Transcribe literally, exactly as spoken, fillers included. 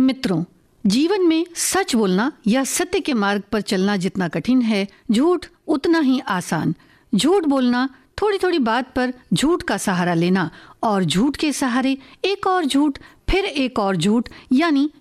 मित्रों, जीवन में सच बोलना या सत्य के मार्ग पर चलना जितना कठिन है, झूठ उतना ही आसान। झूठ बोलना, थोड़ी थोड़ी बात पर झूठ का सहारा लेना और झूठ के सहारे एक और झूठ, फिर एक और झूठ, यानी